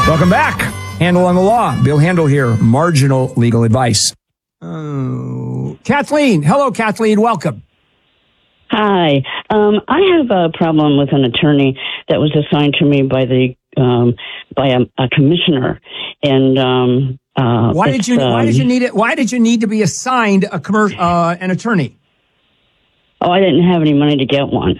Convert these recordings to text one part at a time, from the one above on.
Welcome back. Handel on the Law. Bill Handel here. Marginal legal advice. Kathleen. Hello, Kathleen. Welcome. Hi. I have a problem with an attorney that was assigned to me by a commissioner, and why did you need it? Why did you need to be assigned an attorney? Oh, I didn't have any money to get one.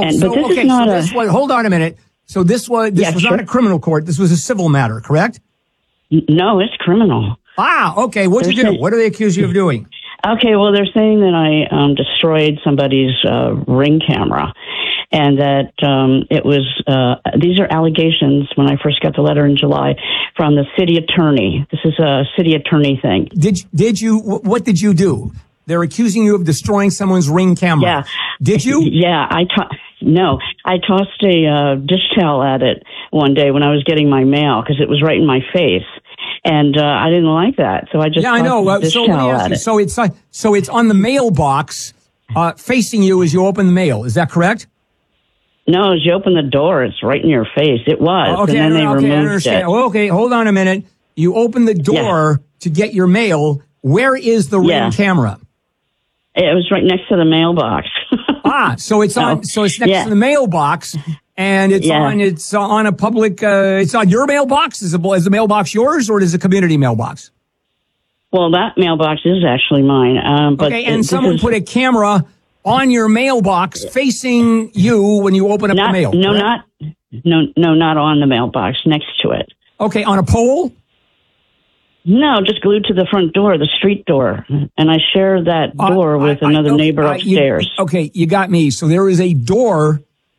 Hold on a minute. So this was not a criminal court. This was a civil matter, correct? No, it's criminal. Okay. What'd you do? What do they accuse you of doing? Okay, well, they're saying that I destroyed somebody's Ring camera, and that it was. These are allegations. When I first got the letter in July from the city attorney. This is a city attorney thing. Did you? What did you do? They're accusing you of destroying someone's Ring camera. Yeah. Did you? Yeah, No, I tossed a dish towel at it one day when I was getting my mail because it was right in my face, and I didn't like that, so I just tossed a dish towel at it. So it's on the mailbox facing you as you open the mail. Is that correct? No, as you open the door, it's right in your face. It was, and then they removed it. Okay, hold on a minute. You open the door to get your mail. Where is the Ring camera? It was right next to the mailbox. So it's next to the mailbox, and it's on a public. It's on your mailbox. Is the mailbox yours, or is it a community mailbox? Well, that mailbox is actually mine. Someone put a camera on your mailbox facing you when you open up the mail. No, not on the mailbox. Next to it. Okay, on a pole. No, just glued to the front door, the street door. And I share that door with another neighbor upstairs. You got me. So there is a door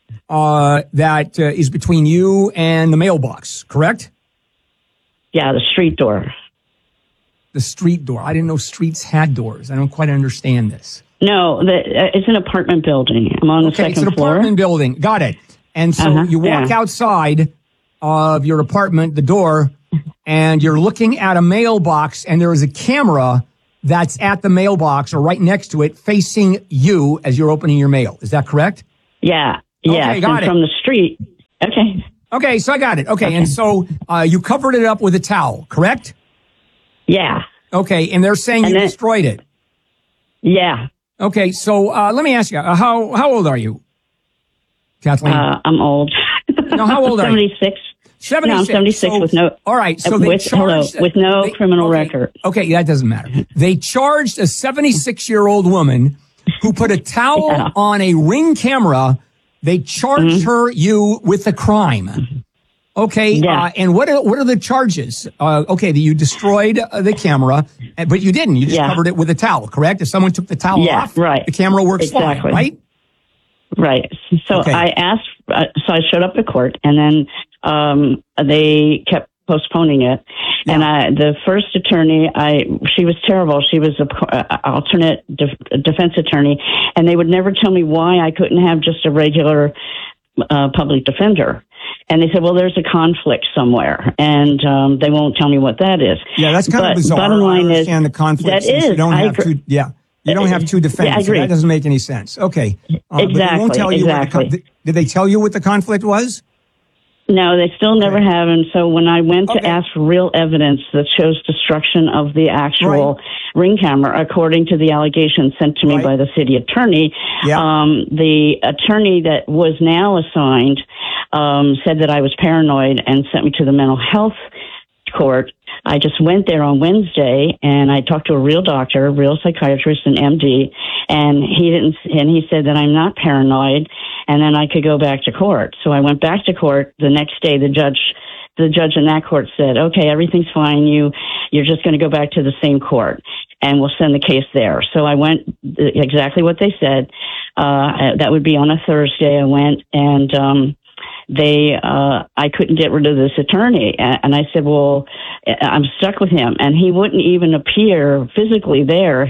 that is between you and the mailbox, correct? Yeah, the street door. The street door. I didn't know streets had doors. I don't quite understand this. No, it's an apartment building. I'm on the second floor. It's an apartment building. Got it. And so you walk outside of your apartment, the door, and you're looking at a mailbox, and there is a camera that's at the mailbox or right next to it facing you as you're opening your mail. Is that correct? Yeah. Yeah. Okay, got it. From the street. Okay. Okay, so I got it. Okay. And so you covered it up with a towel, correct? Yeah. Okay, and they're saying you destroyed it. Yeah. Okay, so let me ask you, how old are you, Kathleen? I'm old. No, how old are you? 76. 76. No, I'm 76 with no. All right, so they charged with no criminal record. Okay, that doesn't matter. They charged a 76-year-old woman who put a towel on a Ring camera. They charged you with a crime. Okay, and what are the charges? That you destroyed the camera, but you didn't. You just covered it with a towel, correct? If someone took the towel off, the camera works fine, right? Right. So I asked. So I showed up at court, and then they kept postponing it. Yeah. And the first attorney, she was terrible. She was an alternate defense attorney, and they would never tell me why I couldn't have just a regular public defender. And they said, well, there's a conflict somewhere, and they won't tell me what that is. Yeah, that's kind of bizarre. Bottom line is, the conflict. That is, you don't have two. Yeah, you don't have two defendants. Yeah, I agree. So that doesn't make any sense. Okay, exactly. But they won't tell you did they tell you what the conflict was? No, they still never have. And so when I went to ask for real evidence that shows destruction of the actual Ring camera, according to the allegation sent to me by the city attorney, the attorney that was now assigned said that I was paranoid and sent me to the mental health court. I just went there on Wednesday, and I talked to a real doctor, a real psychiatrist, an MD, and he said that I'm not paranoid, and then I could go back to court. So I went back to court the next day. The judge in that court said, okay, everything's fine. You're just going to go back to the same court, and we'll send the case there. So I went exactly what they said. That would be on a Thursday. I went, and I couldn't get rid of this attorney. And I said, well, I'm stuck with him. And he wouldn't even appear physically there.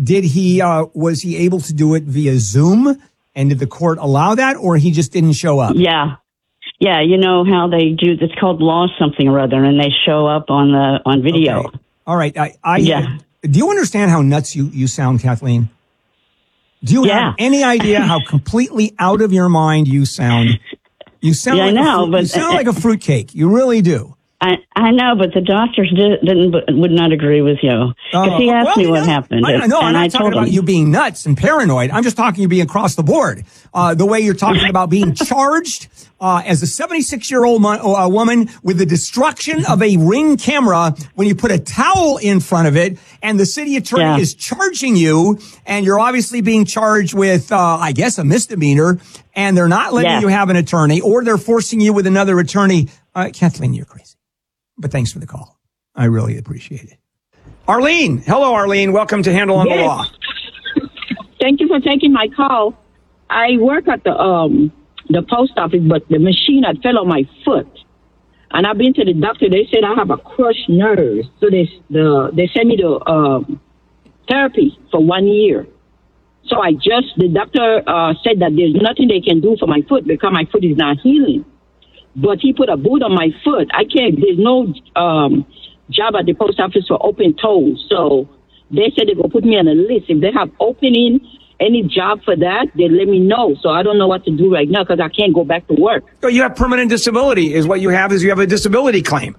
Was he able to do it via Zoom? And did the court allow that, or he just didn't show up? Yeah. Yeah. You know how they do, it's called law something or other, and they show up on video. Okay. All right. Do you understand how nuts you sound, Kathleen? Do you have any idea how completely out of your mind you sound? You sound like a fruitcake. You really do. I know, but the doctors would not agree with you. Because he asked me what happened. I'm not talking about you being nuts and paranoid. I'm just talking you being across the board. The way you're talking about being charged as a 76-year-old woman with the destruction of a Ring camera when you put a towel in front of it, and the city attorney is charging you, and you're obviously being charged with, I guess, a misdemeanor, and they're not letting you have an attorney, or they're forcing you with another attorney. Kathleen, you're crazy. But thanks for the call. I really appreciate it. Arlene. Hello, Arlene. Welcome to Handle on the Law. Thank you for taking my call. I work at the post office, but the machine had fell on my foot. And I've been to the doctor. They said I have a crushed nerve. So they sent me to therapy for 1 year. So the doctor said that there's nothing they can do for my foot because my foot is not healing. But he put a boot on my foot. There's no job at the post office for open toes. So they said they're going to put me on a list. If they have any job for that, they let me know. So I don't know what to do right now because I can't go back to work. So you have permanent disability is what you have is you have a disability claim.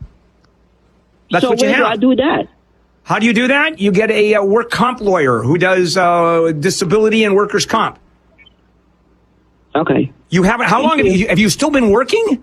That's what you have. So where do I do that? How do you do that? You get a work comp lawyer who does disability and workers' comp. Okay. You haven't. How long have you still been working?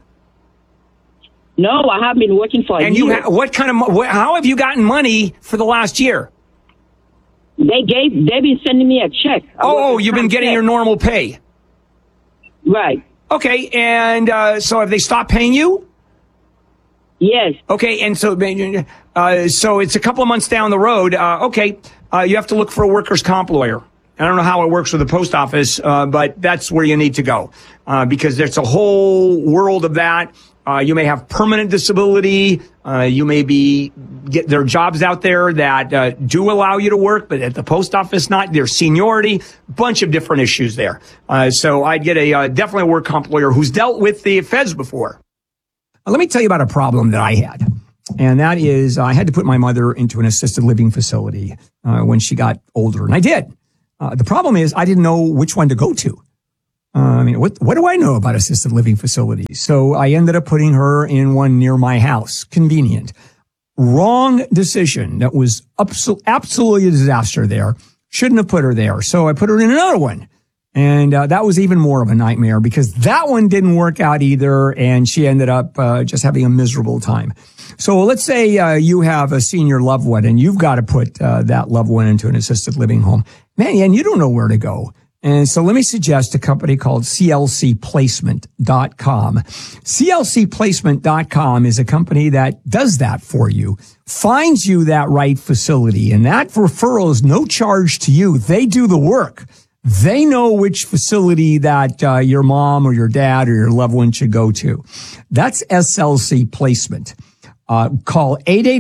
No, I have been working for a year. How have you gotten money for the last year? They've been sending me a check. You've been getting your normal pay. Right. Okay, and so have they stopped paying you? Yes. Okay, and so it's a couple of months down the road. You have to look for a workers' comp lawyer. I don't know how it works with the post office, but that's where you need to go because there's a whole world of that. You may have permanent disability. You may there are jobs out there that do allow you to work, but at the post office, not. There's seniority, bunch of different issues there. So I'd get definitely a work comp lawyer who's dealt with the feds before. Let me tell you about a problem that I had. And that is I had to put my mother into an assisted living facility when she got older. And I did. The problem is I didn't know which one to go to. What do I know about assisted living facilities? So I ended up putting her in one near my house. Convenient. Wrong decision. That was absolutely a disaster there. Shouldn't have put her there. So I put her in another one. And that was even more of a nightmare because that one didn't work out either. And she ended up just having a miserable time. So let's say you have a senior loved one and you've got to put that loved one into an assisted living home. Man, and you don't know where to go. And so let me suggest a company called clcplacement.com. clcplacement.com is a company that does that for you, finds you that right facility, and that referral is no charge to you. They do the work. They know which facility that your mom or your dad or your loved one should go to. That's SLC Placement. Call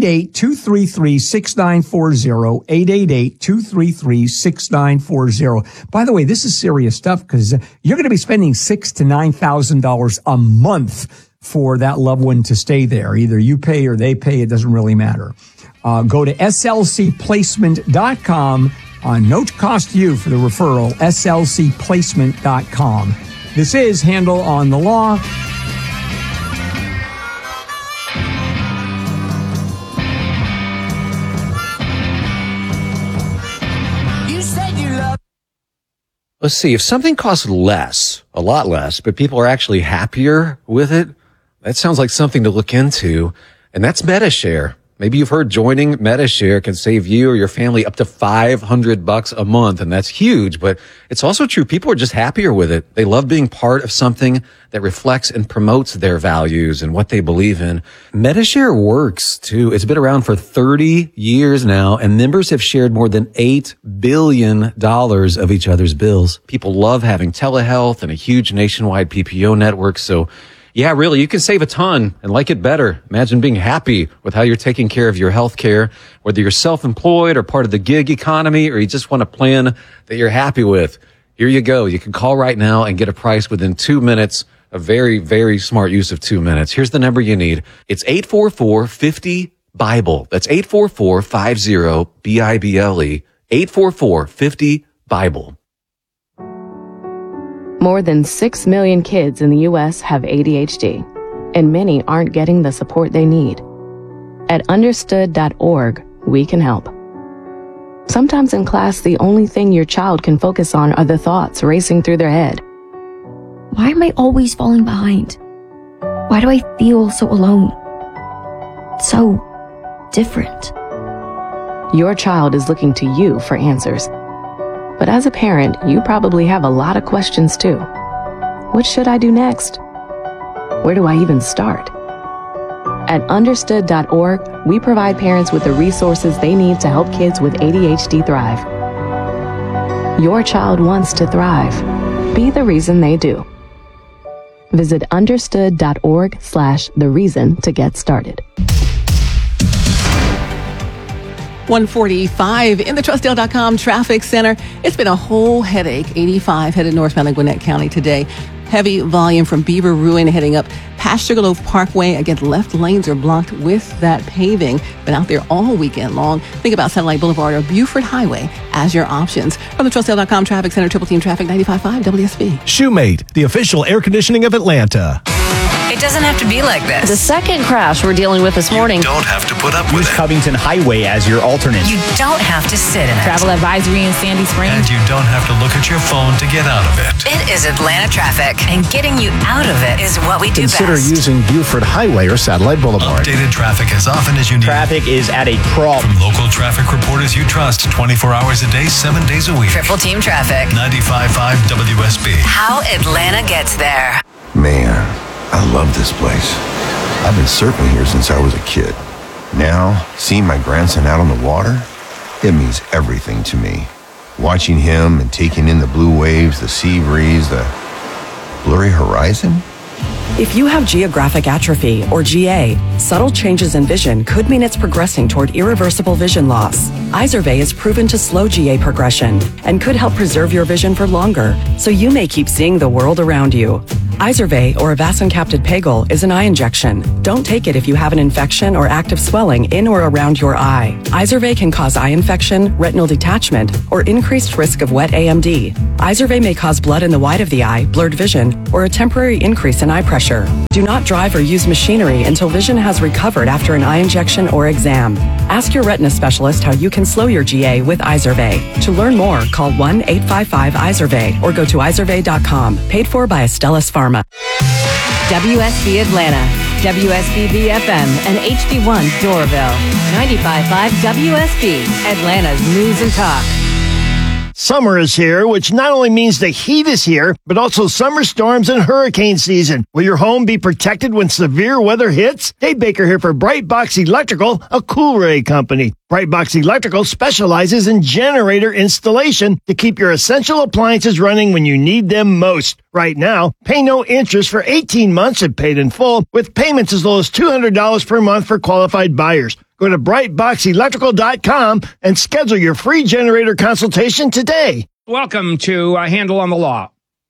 888-233-6940, 888-233-6940. By the way, this is serious stuff because you're going to be spending $6,000 to $9,000 a month for that loved one to stay there. Either you pay or they pay. It doesn't really matter. Go to slcplacement.com. No cost to you for the referral, slcplacement.com. This is Handle on the Law. Let's see, if something costs less, a lot less, but people are actually happier with it, that sounds like something to look into. And that's Medi-Share. Maybe you've heard joining Medi-Share can save you or your family up to $500 a month, and that's huge. But it's also true. People are just happier with it. They love being part of something that reflects and promotes their values and what they believe in. Medi-Share works too. It's been around for 30 years now, and members have shared more than $8 billion of each other's bills. People love having telehealth and a huge nationwide PPO network. So yeah, really, you can save a ton and like it better. Imagine being happy with how you're taking care of your health care, whether you're self-employed or part of the gig economy, or you just want a plan that you're happy with. Here you go. You can call right now and get a price within 2 minutes. A very, very smart use of 2 minutes. Here's the number you need. It's 844-50-BIBLE. That's 844-50-BIBLE. 844-50-BIBLE. More than 6 million kids in the U.S. have ADHD, and many aren't getting the support they need. At understood.org, we can help. Sometimes in class, the only thing your child can focus on are the thoughts racing through their head. Why am I always falling behind? Why do I feel so alone? So different. Your child is looking to you for answers. But as a parent, you probably have a lot of questions too. What should I do next? Where do I even start? At understood.org, we provide parents with the resources they need to help kids with ADHD thrive. Your child wants to thrive. Be the reason they do. Visit understood.org/the reason to get started. 145 in the Trustdale.com traffic center. It's been a whole headache. 85 headed northbound in Gwinnett County today. Heavy volume from Beaver Ruin heading up past Sugarloaf Parkway. Again, left lanes are blocked with that paving. Been out there all weekend long. Think about Satellite Boulevard or Buford Highway as your options. From the Trustdale.com traffic center, Triple Team Traffic 95.5 WSB. Shoemate, the official air conditioning of Atlanta. It doesn't have to be like this. The second crash we're dealing with this morning. You don't have to put up with it. Use Covington Highway as your alternate. You don't have to sit in it. Travel advisory in Sandy Springs. And you don't have to look at your phone to get out of it. It is Atlanta traffic, and getting you out of it is what we do Consider best. using Buford Highway or Satellite Boulevard. Updated traffic as often as you need. Traffic is at a crawl. From local traffic reporters you trust 24 hours a day, 7 days a week. Triple Team Traffic. 95.5 WSB. How Atlanta gets there. Man, I love this place. I've been surfing here since I was a kid. Now, seeing my grandson out on the water, it means everything to me. Watching him and taking in the blue waves, the sea breeze, the blurry horizon. If you have geographic atrophy, or GA, subtle changes in vision could mean it's progressing toward irreversible vision loss. Izervay is proven to slow GA progression and could help preserve your vision for longer, so you may keep seeing the world around you. Izervay, or avacincaptad pegol, is an eye injection. Don't take it if you have an infection or active swelling in or around your eye. Izervay can cause eye infection, retinal detachment, or increased risk of wet AMD. Izervay may cause blood in the white of the eye, blurred vision, or a temporary increase in eye pressure. Do not drive or use machinery until vision has recovered after an eye injection or exam. Ask your retina specialist how you can slow your GA with Izervay. To learn more, call 1-855-IZERVAY or go to izervay.com. Paid for by Astellas Pharma. WSB Atlanta, WSB FM, and HD1 Doraville. 95.5 WSB, Atlanta's News and Talk. Summer is here, which not only means the heat is here, but also summer storms and hurricane season. Will your home be protected when severe weather hits? Dave Baker here for Brightbox Electrical, a Coolray company. Brightbox Electrical specializes in generator installation to keep your essential appliances running when you need them most. Right now, pay no interest for 18 months and paid in full, with payments as low as $200 per month for qualified buyers. Go to brightboxelectrical.com and schedule your free generator consultation today. Welcome to Handle on the Law.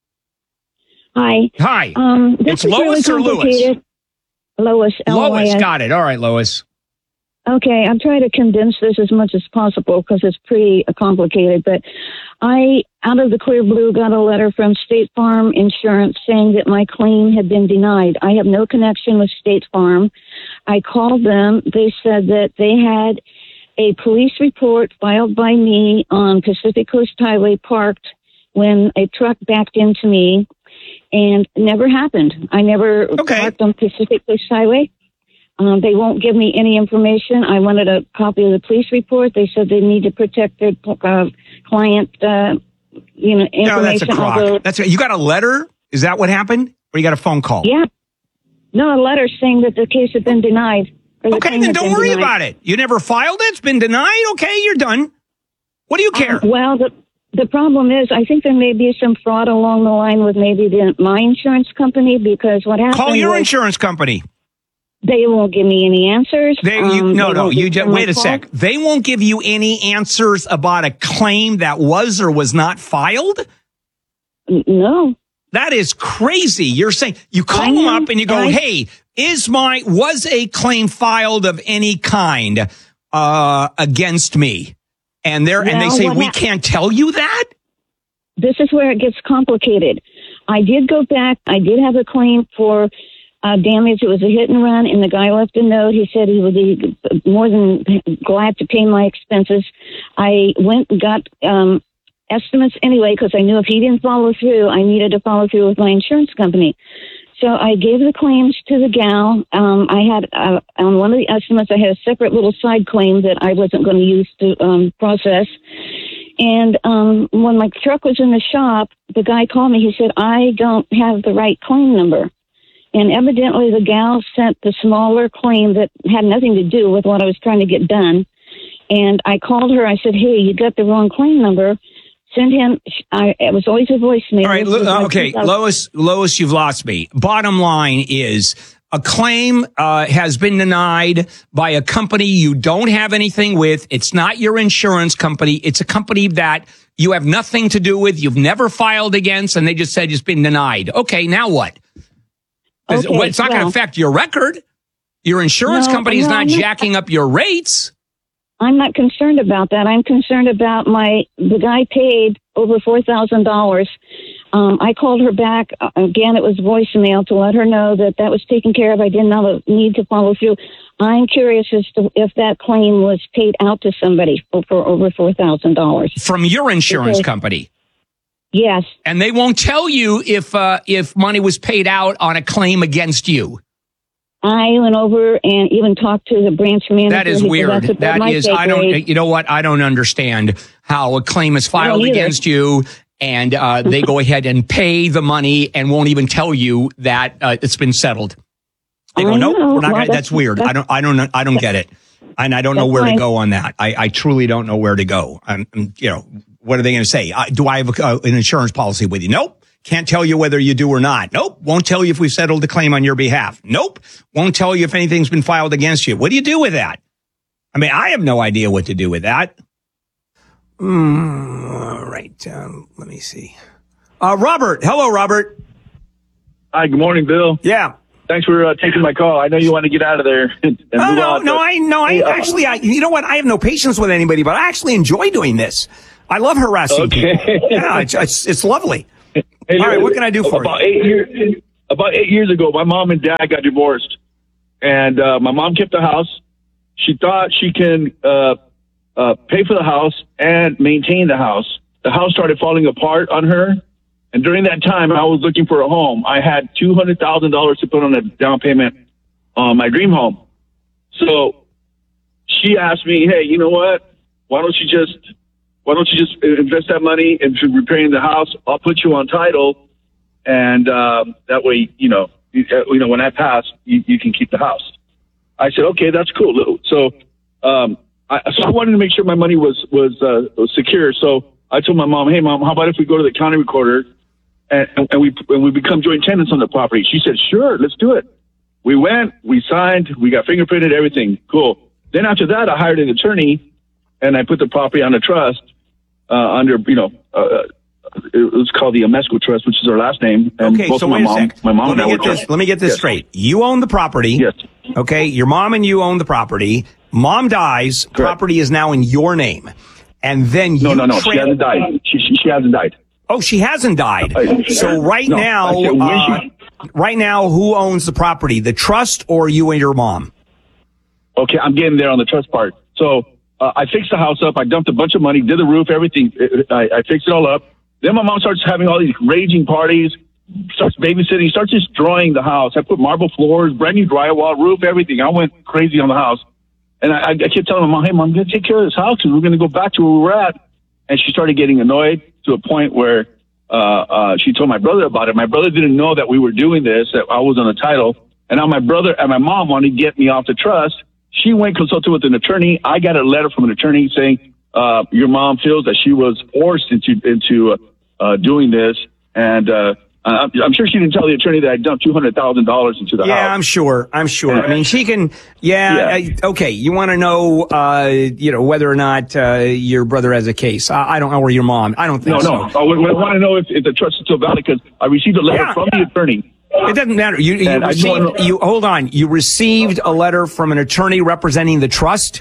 Hi. Hi. It's Lois really or Lewis? Lois. Lois, got it. All right, Lois. Okay, I'm trying to condense this as much as possible because it's pretty complicated, but I, out of the clear blue, got a letter from State Farm Insurance saying that my claim had been denied. I have no connection with State Farm. I called them. They said that they had a police report filed by me on Pacific Coast Highway parked when a truck backed into me, and it never happened. I never parked on Pacific Coast Highway. They won't give me any information. I wanted a copy of the police report. They said they need to protect their client, information. No, that's a crock. You got a letter? Is that what happened? Or you got a phone call? Yeah. No, a letter saying that the case had been denied. Okay, then don't worry about it. You never filed it? It's been denied? Okay, you're done. What do you care? Well, the problem is, I think there may be some fraud along the line with maybe my insurance company, because what happened Call your insurance company. They won't give me any answers. Wait a sec. They won't give you any answers about a claim that was or was not filed? No. That is crazy. You're saying, you call them up and you go, hey, was a claim filed of any kind against me? And they say, we can't tell you that? This is where it gets complicated. I did go back. I did have a claim for damage. It was a hit and run, and the guy left a note. He said he would be more than glad to pay my expenses. I went and got estimates anyway, because I knew if he didn't follow through, I needed to follow through with my insurance company. So I gave the claims to the gal. I had, on one of the estimates, I had a separate little side claim that I wasn't going to use to process. And when my truck was in the shop, the guy called me. He said, I don't have the right claim number. And evidently the gal sent the smaller claim that had nothing to do with what I was trying to get done. And I called her. I said, hey, you got the wrong claim number. Send him. It was always a voicemail. All right. Okay. Lois, you've lost me. Bottom line is a claim has been denied by a company you don't have anything with. It's not your insurance company. It's a company that you have nothing to do with. You've never filed against, and they just said it's been denied. Okay. Now what? Okay, it's not going to affect your record. Your insurance company is not jacking up your rates. I'm not concerned about that. I'm concerned about the guy paid over $4,000. I called her back. Again, it was voicemail to let her know that was taken care of. I didn't need to follow through. I'm curious as to if that claim was paid out to somebody for over $4,000. From your insurance company? Yes. And they won't tell you if money was paid out on a claim against you. I went over and even talked to the branch manager. That is weird. You know what? I don't understand how a claim is filed against you and they go ahead and pay the money and won't even tell you that it's been settled. They go, nope, we're not gonna, that's weird. I don't get it. And I don't know where to go on that. I truly don't know where to go. What are they going to say? Do I have an insurance policy with you? Nope. Can't tell you whether you do or not. Nope. Won't tell you if we've settled the claim on your behalf. Nope. Won't tell you if anything's been filed against you. What do you do with that? I mean, I have no idea what to do with that. All right. Let me see. Robert. Hello, Robert. Hi. Good morning, Bill. Yeah. Thanks for taking my call. I know you want to get out of there. You know what? I have no patience with anybody, but I actually enjoy doing this. I love harassing people. Yeah, it's lovely. Hey, all right, what can I do for you? About 8 years ago, my mom and dad got divorced, and my mom kept the house. She thought she can pay for the house and maintain the house. The house started falling apart on her, and during that time, I was looking for a home. I had $200,000 to put on a down payment on my dream home. So she asked me, "Hey, you know what? Why don't you just invest that money into repairing the house? I'll put you on title, and that way, when I pass, you can keep the house." I said, "Okay, that's cool." So, I wanted to make sure my money was secure. So I told my mom, "Hey, Mom, how about if we go to the county recorder and we become joint tenants on the property?" She said, "Sure, let's do it." We went, we signed, we got fingerprinted, everything cool. Then after that, I hired an attorney and I put the property on a trust. Under, it was called the Amesco Trust, which is our last name. And okay, so wait a sec. Let me get this straight. You own the property. Yes. Okay, your mom and you own the property. Mom dies. Correct. Property is now in your name. And then you... No. She hasn't died. She hasn't died. Oh, she hasn't died. So right now, who owns the property? The trust or you and your mom? Okay, I'm getting there on the trust part. So... I fixed the house up. I dumped a bunch of money, did the roof, everything. I fixed it all up. Then my mom starts having all these raging parties, starts babysitting, starts destroying the house. I put marble floors, brand new drywall, roof, everything. I went crazy on the house. And I kept telling my mom, "Hey, Mom, I'm going to take care of this house because we're going to go back to where we were at." And she started getting annoyed to a point where she told my brother about it. My brother didn't know that we were doing this, that I was on the title. And now my brother and my mom wanted to get me off the trust. She went consulted with an attorney. I got a letter from an attorney saying your mom feels that she was forced into doing this, and I'm sure she didn't tell the attorney that I dumped $200,000 into the house. Yeah, I'm sure. I mean, she can. Yeah. Okay. You want to know, whether or not your brother has a case? I don't know, or your mom. I don't think so. No. I want to know if the trust is still valid because I received a letter from the attorney. It doesn't matter. You hold on. You received a letter from an attorney representing the trust?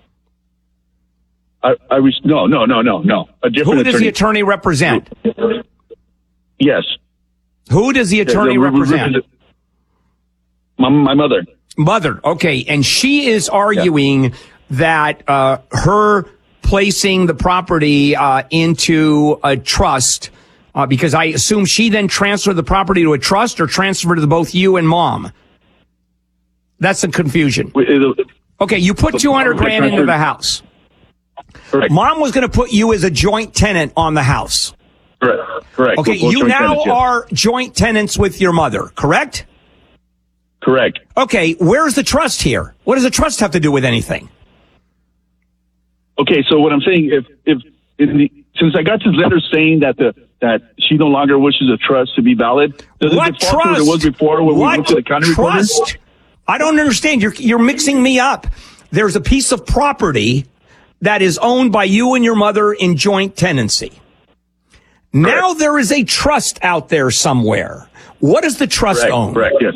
No. A different Who does the attorney represent? Yes. Who does the attorney represent? My mother. Mother. Okay. And she is arguing that her placing the property into a trust, because I assume she then transferred the property to a trust or transferred to both you and Mom. That's the confusion. Okay, you put $200,000 into the house. Correct. Mom was going to put you as a joint tenant on the house. Correct. Okay, you now are joint tenants with your mother, correct? Correct. Okay, where's the trust here? What does the trust have to do with anything? Okay, so what I'm saying, since I got this letter saying that she no longer wishes a trust to be valid, does what it fall trust? It was before when we went to the county recorder? I don't understand. You're mixing me up. There's a piece of property that is owned by you and your mother in joint tenancy. Now there is a trust out there somewhere. What does the trust own? Correct, yes.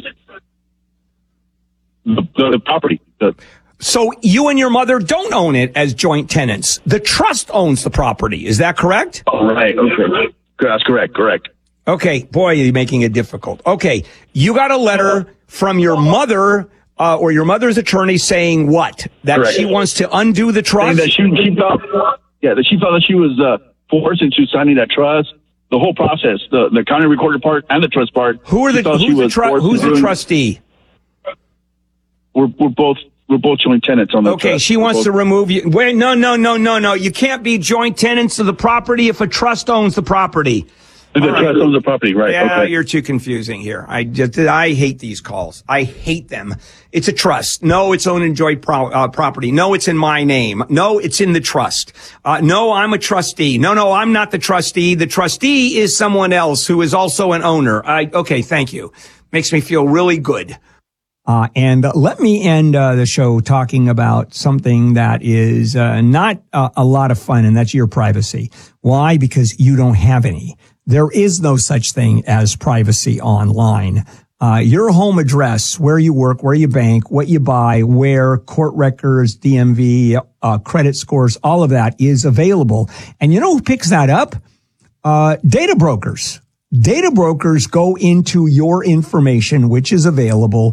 The property. So you and your mother don't own it as joint tenants. The trust owns the property. Is that correct? Oh, right. Okay. That's correct. Okay. Boy, you're making it difficult. Okay. You got a letter from your mother or your mother's attorney saying what? That she wants to undo the trust? That she felt that she was forced into signing that trust. The whole process, the county recorder part and the trust part. Who's the trustee? We're both joint tenants on the trust. Okay, she wants to remove you. Wait, no. You can't be joint tenants of the property if a trust owns the property. The trust owns the property, right? Yeah, okay. You're too confusing here. I hate these calls. I hate them. It's a trust. No, it's owned and enjoyed property. No, it's in my name. No, it's in the trust. No, I'm a trustee. No, I'm not the trustee. The trustee is someone else who is also an owner. Okay, thank you. Makes me feel really good. And let me end the show talking about something that is not a lot of fun, and that's your privacy. Why? Because you don't have any. There is no such thing as privacy online. Your home address, where you work, where you bank, what you buy, where, court records, DMV, credit scores, all of that is available. And you know who picks that up? Data brokers. Data brokers go into your information, which is available,